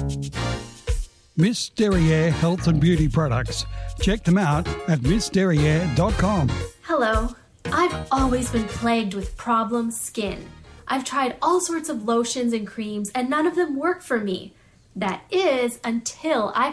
Miss Derriere Health and Beauty Products. Check them out at missderriere.com. Hello. I've always been plagued with problem skin. I've tried all sorts of lotions and creams and none of them work for me. That is until I